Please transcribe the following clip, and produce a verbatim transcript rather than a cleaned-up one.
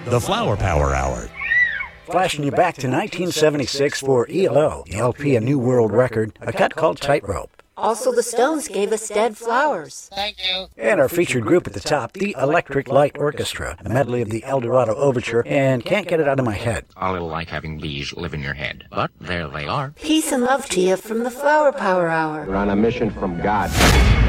The Flower Power Hour. Flashing you back to nineteen seventy-six for E L O, the L P A New World Record, a cut called Tightrope. Also, the Stones gave us Dead Flowers. Thank you. And our featured group at the top, the Electric Light Orchestra, a medley of the El Dorado Overture, and Can't Get It Out of My Head. A little like having bees live in your head, but there they are. Peace and love to you from the Flower Power Hour. We're on a mission from God.